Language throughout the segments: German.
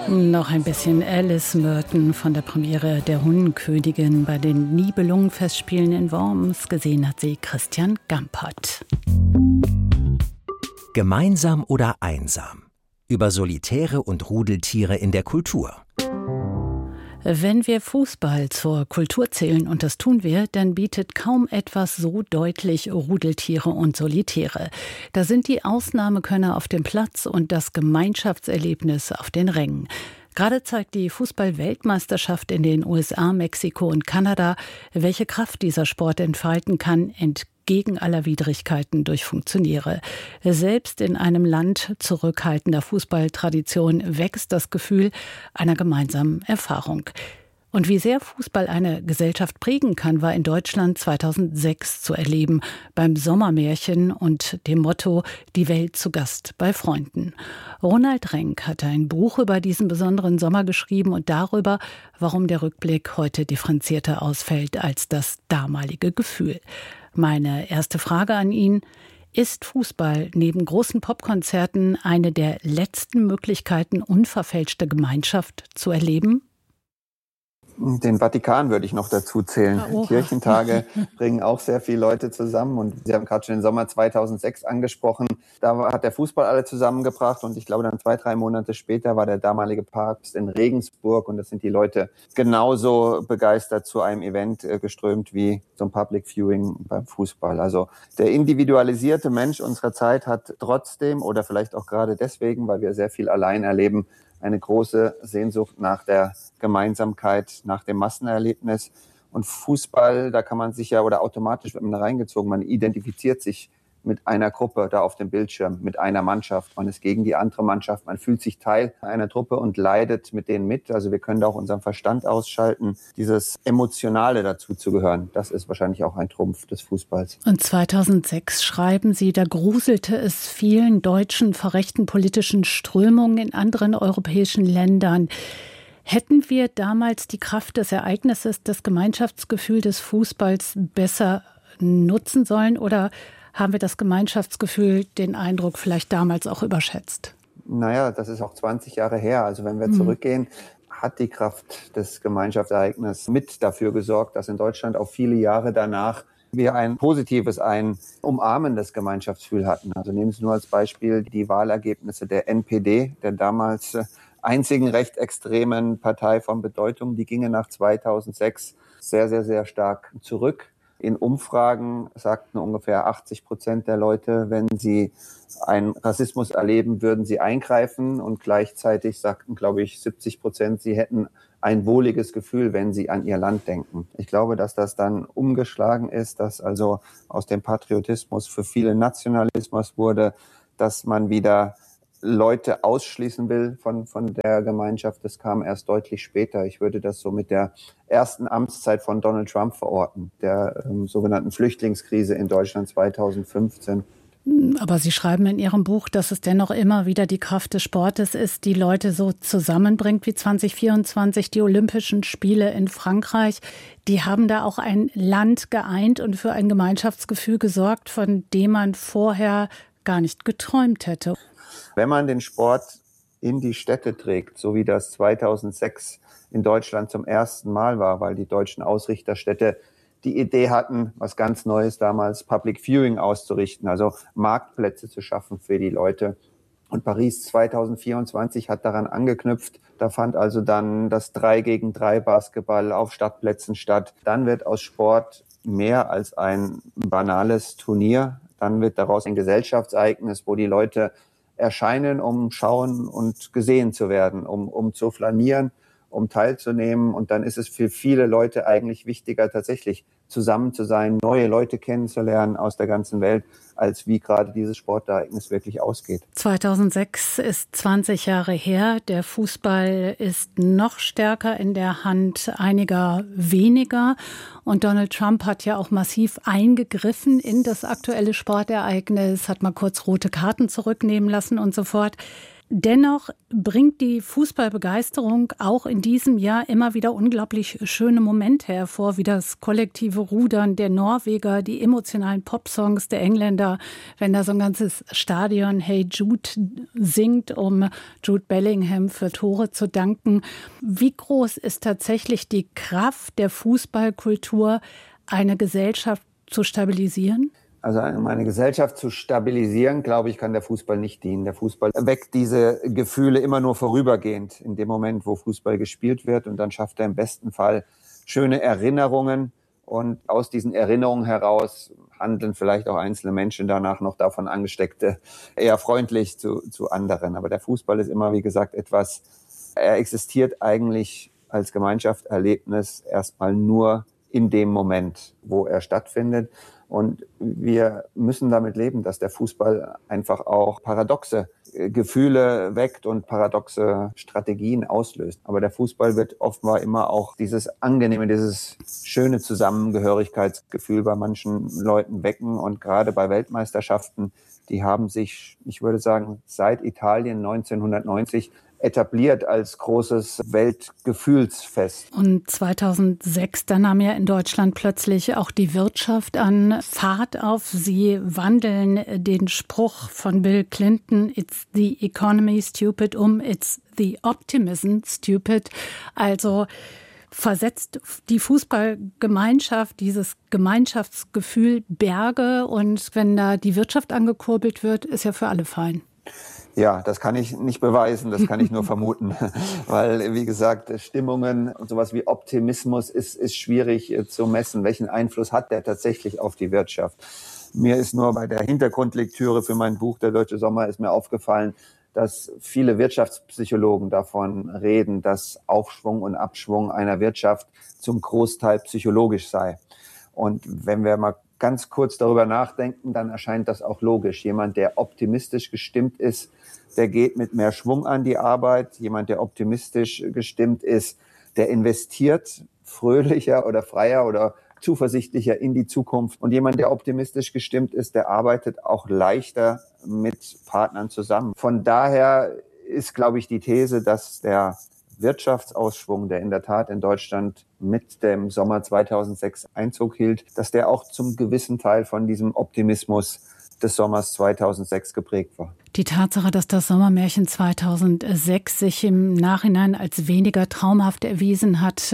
Noch ein bisschen Alice Merton von der Premiere der Hundenkönigin bei den Nibelungenfestspielen in Worms. Gesehen hat sie Christian Gampert. Gemeinsam oder einsam? Über Solitäre und Rudeltiere in der Kultur. Wenn wir Fußball zur Kultur zählen, und das tun wir, dann bietet kaum etwas so deutlich Rudeltiere und Solitäre. Da sind die Ausnahmekönner auf dem Platz und das Gemeinschaftserlebnis auf den Rängen. Gerade zeigt die Fußball-Weltmeisterschaft in den USA, Mexiko und Kanada, welche Kraft dieser Sport entfalten kann, entgegen aller Widrigkeiten durch Funktionäre. Selbst in einem Land zurückhaltender Fußballtradition wächst das Gefühl einer gemeinsamen Erfahrung. Und wie sehr Fußball eine Gesellschaft prägen kann, war in Deutschland 2006 zu erleben, beim Sommermärchen und dem Motto »Die Welt zu Gast bei Freunden«. Ronald Renk hat ein Buch über diesen besonderen Sommer geschrieben und darüber, warum der Rückblick heute differenzierter ausfällt als das damalige Gefühl. Meine erste Frage an ihn: Ist Fußball neben großen Popkonzerten eine der letzten Möglichkeiten, unverfälschte Gemeinschaft zu erleben? Den Vatikan würde ich noch dazu zählen. Kirchentage bringen auch sehr viele Leute zusammen. Und Sie haben gerade schon den Sommer 2006 angesprochen. Da hat der Fußball alle zusammengebracht. Und ich glaube, dann 2-3 Monate später war der damalige Papst in Regensburg. Und das sind die Leute genauso begeistert zu einem Event geströmt wie zum Public Viewing beim Fußball. Also der individualisierte Mensch unserer Zeit hat trotzdem, oder vielleicht auch gerade deswegen, weil wir sehr viel allein erleben, eine große Sehnsucht nach der Gemeinsamkeit, nach dem Massenerlebnis. Und Fußball, da kann man sich ja, oder automatisch wird man da reingezogen, man identifiziert sich mit einer Gruppe da auf dem Bildschirm, mit einer Mannschaft. Man ist gegen die andere Mannschaft, man fühlt sich Teil einer Truppe und leidet mit denen mit. Also wir können da auch unseren Verstand ausschalten. Dieses Emotionale dazu zu gehören, das ist wahrscheinlich auch ein Trumpf des Fußballs. Und 2006 schreiben Sie, da gruselte es vielen Deutschen vor rechten politischen Strömungen in anderen europäischen Ländern. Hätten wir damals die Kraft des Ereignisses, das Gemeinschaftsgefühl des Fußballs besser nutzen sollen, oder haben wir das Gemeinschaftsgefühl, den Eindruck vielleicht damals auch überschätzt? Naja, das ist auch 20 Jahre her. Also wenn wir zurückgehen, hat die Kraft des Gemeinschaftsereignisses mit dafür gesorgt, dass in Deutschland auch viele Jahre danach wir ein positives, ein umarmendes Gemeinschaftsgefühl hatten. Also nehmen Sie nur als Beispiel die Wahlergebnisse der NPD, der damals einzigen rechtsextremen Partei von Bedeutung. Die gingen nach 2006 sehr, sehr, sehr stark zurück. In Umfragen sagten ungefähr 80% der Leute, wenn sie einen Rassismus erleben, würden sie eingreifen. Und gleichzeitig sagten, glaube ich, 70%, sie hätten ein wohliges Gefühl, wenn sie an ihr Land denken. Ich glaube, dass das dann umgeschlagen ist, dass also aus dem Patriotismus für viele Nationalismus wurde, dass man wieder Leute ausschließen will von der Gemeinschaft. Das kam erst deutlich später. Ich würde das so mit der ersten Amtszeit von Donald Trump verorten, der sogenannten Flüchtlingskrise in Deutschland 2015. Aber Sie schreiben in Ihrem Buch, dass es dennoch immer wieder die Kraft des Sportes ist, die Leute so zusammenbringt wie 2024 die Olympischen Spiele in Frankreich. Die haben da auch ein Land geeint und für ein Gemeinschaftsgefühl gesorgt, von dem man vorher gar nicht geträumt hätte. Wenn man den Sport in die Städte trägt, so wie das 2006 in Deutschland zum ersten Mal war, weil die deutschen Ausrichterstädte die Idee hatten, was ganz Neues damals, Public Viewing auszurichten, also Marktplätze zu schaffen für die Leute. Und Paris 2024 hat daran angeknüpft. Da fand also dann das 3-gegen-3 Basketball auf Stadtplätzen statt. Dann wird aus Sport mehr als ein banales Turnier. Dann wird daraus ein Gesellschaftsereignis, wo die Leute erscheinen, um schauen und gesehen zu werden, um zu flanieren, um teilzunehmen. Und dann ist es für viele Leute eigentlich wichtiger, tatsächlich zusammen zu sein, neue Leute kennenzulernen aus der ganzen Welt, als wie gerade dieses Sportereignis wirklich ausgeht. 2006 ist 20 Jahre her. Der Fußball ist noch stärker in der Hand einiger weniger. Und Donald Trump hat ja auch massiv eingegriffen in das aktuelle Sportereignis, hat mal kurz rote Karten zurücknehmen lassen und so fort. Dennoch bringt die Fußballbegeisterung auch in diesem Jahr immer wieder unglaublich schöne Momente hervor, wie das kollektive Rudern der Norweger, die emotionalen Popsongs der Engländer, wenn da so ein ganzes Stadion Hey Jude singt, um Jude Bellingham für Tore zu danken. Wie groß ist tatsächlich die Kraft der Fußballkultur, eine Gesellschaft zu stabilisieren? Also um eine Gesellschaft zu stabilisieren, glaube ich, kann der Fußball nicht dienen. Der Fußball weckt diese Gefühle immer nur vorübergehend in dem Moment, wo Fußball gespielt wird. Und dann schafft er im besten Fall schöne Erinnerungen. Und aus diesen Erinnerungen heraus handeln vielleicht auch einzelne Menschen danach noch davon Angesteckte eher freundlich zu anderen. Aber der Fußball ist immer, wie gesagt, er existiert eigentlich als Gemeinschaftserlebnis erstmal nur in dem Moment, wo er stattfindet. Und wir müssen damit leben, dass der Fußball einfach auch paradoxe Gefühle weckt und paradoxe Strategien auslöst. Aber der Fußball wird offenbar immer auch dieses angenehme, dieses schöne Zusammengehörigkeitsgefühl bei manchen Leuten wecken. Und gerade bei Weltmeisterschaften, die haben sich, ich würde sagen, seit Italien 1990 etabliert als großes Weltgefühlsfest. Und 2006, da nahm ja in Deutschland plötzlich auch die Wirtschaft an Fahrt auf. Sie wandeln den Spruch von Bill Clinton, "It's the economy stupid" "It's the optimism stupid". Also versetzt die Fußballgemeinschaft, dieses Gemeinschaftsgefühl Berge. Und wenn da die Wirtschaft angekurbelt wird, ist ja für alle fein. Ja, das kann ich nicht beweisen, das kann ich nur vermuten, weil, wie gesagt, Stimmungen und sowas wie Optimismus ist schwierig zu messen. Welchen Einfluss hat der tatsächlich auf die Wirtschaft? Mir ist nur bei der Hintergrundlektüre für mein Buch "Der deutsche Sommer" ist mir aufgefallen, dass viele Wirtschaftspsychologen davon reden, dass Aufschwung und Abschwung einer Wirtschaft zum Großteil psychologisch sei. Und wenn wir mal ganz kurz darüber nachdenken, dann erscheint das auch logisch. Jemand, der optimistisch gestimmt ist, der geht mit mehr Schwung an die Arbeit. Jemand, der optimistisch gestimmt ist, der investiert fröhlicher oder freier oder zuversichtlicher in die Zukunft. Und jemand, der optimistisch gestimmt ist, der arbeitet auch leichter mit Partnern zusammen. Von daher ist, glaube ich, die These, dass der Wirtschaftsausschwung, der in der Tat in Deutschland mit dem Sommer 2006 Einzug hielt, dass der auch zum gewissen Teil von diesem Optimismus des Sommers 2006 geprägt war. Die Tatsache, dass das Sommermärchen 2006 sich im Nachhinein als weniger traumhaft erwiesen hat,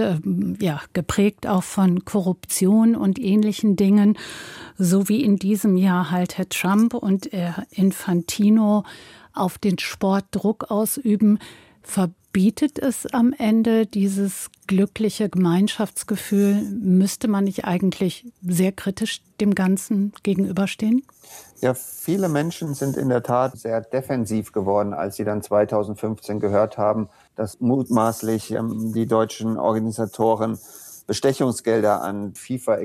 geprägt auch von Korruption und ähnlichen Dingen, so wie in diesem Jahr halt Herr Trump und Herr Infantino auf den Sport Druck ausüben, verbietet es am Ende dieses glückliche Gemeinschaftsgefühl? Müsste man nicht eigentlich sehr kritisch dem Ganzen gegenüberstehen? Ja, viele Menschen sind in der Tat sehr defensiv geworden, als sie dann 2015 gehört haben, dass mutmaßlich die deutschen Organisatoren Bestechungsgelder an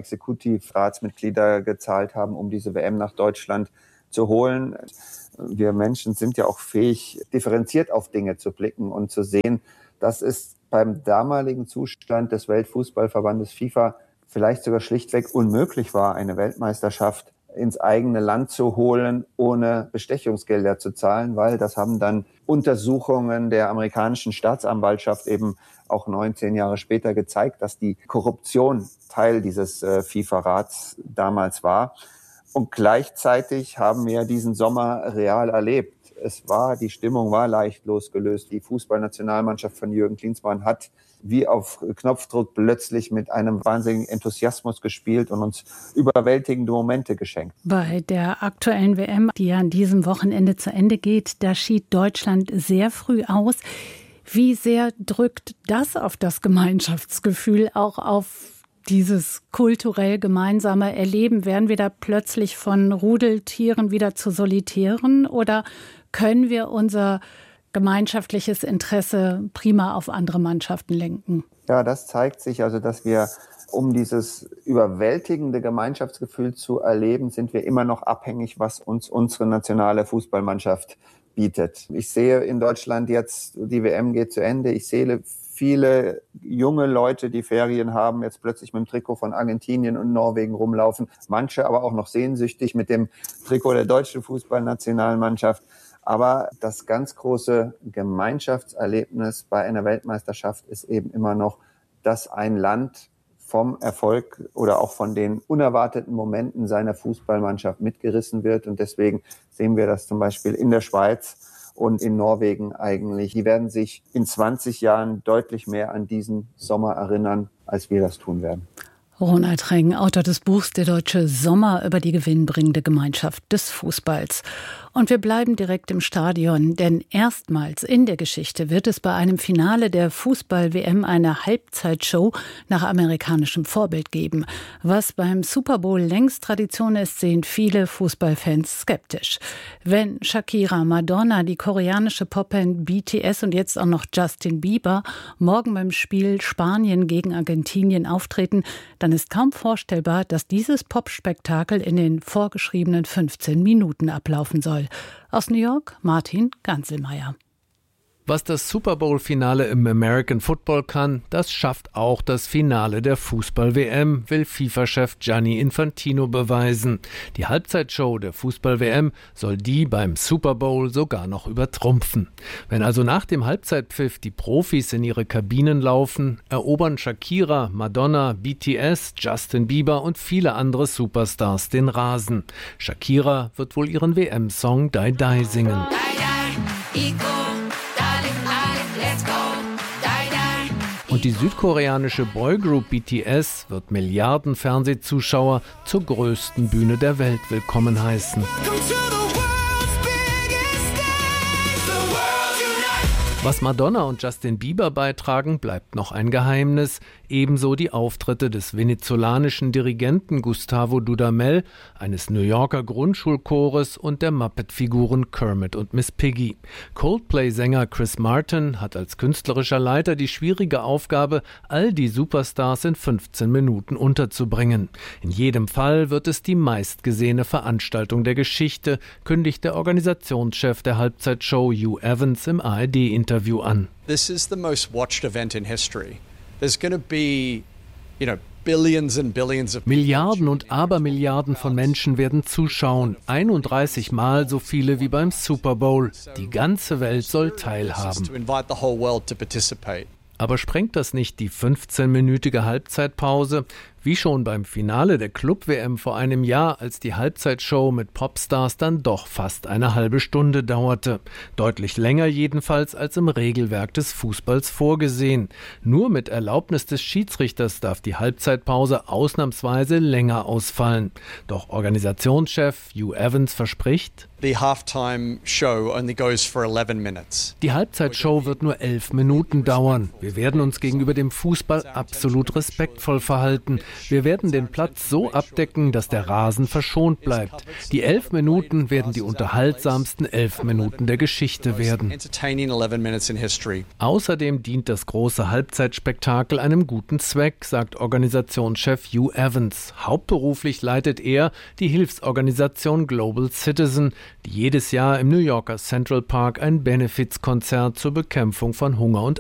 FIFA-Exekutivratsmitglieder gezahlt haben, um diese WM nach Deutschland zu holen. Wir Menschen sind ja auch fähig, differenziert auf Dinge zu blicken und zu sehen, dass es beim damaligen Zustand des Weltfußballverbandes FIFA vielleicht sogar schlichtweg unmöglich war, eine Weltmeisterschaft ins eigene Land zu holen, ohne Bestechungsgelder zu zahlen, weil das haben dann Untersuchungen der amerikanischen Staatsanwaltschaft eben auch 19 Jahre später gezeigt, dass die Korruption Teil dieses FIFA-Rats damals war. Und gleichzeitig haben wir diesen Sommer real erlebt. Die Stimmung war leicht losgelöst. Die Fußballnationalmannschaft von Jürgen Klinsmann hat wie auf Knopfdruck plötzlich mit einem wahnsinnigen Enthusiasmus gespielt und uns überwältigende Momente geschenkt. Bei der aktuellen WM, die ja an diesem Wochenende zu Ende geht, da schied Deutschland sehr früh aus. Wie sehr drückt das auf das Gemeinschaftsgefühl, auch auf dieses kulturell gemeinsame Erleben? Werden wir da plötzlich von Rudeltieren wieder zu Solitären oder können wir unser gemeinschaftliches Interesse prima auf andere Mannschaften lenken? Ja, das zeigt sich also, dass wir, um dieses überwältigende Gemeinschaftsgefühl zu erleben, sind wir immer noch abhängig, was uns unsere nationale Fußballmannschaft bietet. Ich sehe in Deutschland jetzt, die WM geht zu Ende, ich sehe viele junge Leute, die Ferien haben, jetzt plötzlich mit dem Trikot von Argentinien und Norwegen rumlaufen. Manche aber auch noch sehnsüchtig mit dem Trikot der deutschen Fußballnationalmannschaft. Aber das ganz große Gemeinschaftserlebnis bei einer Weltmeisterschaft ist eben immer noch, dass ein Land vom Erfolg oder auch von den unerwarteten Momenten seiner Fußballmannschaft mitgerissen wird. Und deswegen sehen wir das zum Beispiel in der Schweiz und in Norwegen eigentlich. Die werden sich in 20 Jahren deutlich mehr an diesen Sommer erinnern, als wir das tun werden. Ronald Reng, Autor des Buchs Der deutsche Sommer über die gewinnbringende Gemeinschaft des Fußballs. Und wir bleiben direkt im Stadion, denn erstmals in der Geschichte wird es bei einem Finale der Fußball-WM eine Halbzeitshow nach amerikanischem Vorbild geben. Was beim Super Bowl längst Tradition ist, sehen viele Fußballfans skeptisch. Wenn Shakira, Madonna, die koreanische Popband BTS und jetzt auch noch Justin Bieber morgen beim Spiel Spanien gegen Argentinien auftreten, dann ist kaum vorstellbar, dass dieses Popspektakel in den vorgeschriebenen 15 Minuten ablaufen soll. Aus New York, Martin Ganselmeier. Was das Super Bowl-Finale im American Football kann, das schafft auch das Finale der Fußball-WM, will FIFA-Chef Gianni Infantino beweisen. Die Halbzeitshow der Fußball-WM soll die beim Super Bowl sogar noch übertrumpfen. Wenn also nach dem Halbzeitpfiff die Profis in ihre Kabinen laufen, erobern Shakira, Madonna, BTS, Justin Bieber und viele andere Superstars den Rasen. Shakira wird wohl ihren WM-Song Die Die singen. Und die südkoreanische Boygroup BTS wird Milliarden Fernsehzuschauer zur größten Bühne der Welt willkommen heißen. Was Madonna und Justin Bieber beitragen, bleibt noch ein Geheimnis. Ebenso die Auftritte des venezolanischen Dirigenten Gustavo Dudamel, eines New Yorker Grundschulchores und der Muppet-Figuren Kermit und Miss Piggy. Coldplay-Sänger Chris Martin hat als künstlerischer Leiter die schwierige Aufgabe, all die Superstars in 15 Minuten unterzubringen. In jedem Fall wird es die meistgesehene Veranstaltung der Geschichte, kündigt der Organisationschef der Halbzeitshow Hugh Evans im ARD-Interview an. This is the most watched event in history. There's going to be, billions and billions of Milliarden und Abermilliarden von Menschen werden zuschauen. 31 Mal so viele wie beim Super Bowl. Die ganze Welt soll teilhaben. Aber sprengt das nicht die 15-minütige Halbzeitpause? Wie schon beim Finale der Club-WM vor einem Jahr, als die Halbzeitshow mit Popstars dann doch fast eine halbe Stunde dauerte. Deutlich länger jedenfalls als im Regelwerk des Fußballs vorgesehen. Nur mit Erlaubnis des Schiedsrichters darf die Halbzeitpause ausnahmsweise länger ausfallen. Doch Organisationschef Hugh Evans verspricht: The halftime show only goes for 11 minutes. Die Halbzeitshow wird nur 11 Minuten dauern. Wir werden uns gegenüber dem Fußball absolut respektvoll verhalten. Wir werden den Platz so abdecken, dass der Rasen verschont bleibt. Die 11 Minuten werden die unterhaltsamsten 11 Minuten der Geschichte werden. Außerdem dient das große Halbzeitspektakel einem guten Zweck, sagt Organisationschef Hugh Evans. Hauptberuflich leitet er die Hilfsorganisation Global Citizen, die jedes Jahr im New Yorker Central Park ein Benefizkonzert zur Bekämpfung von Hunger und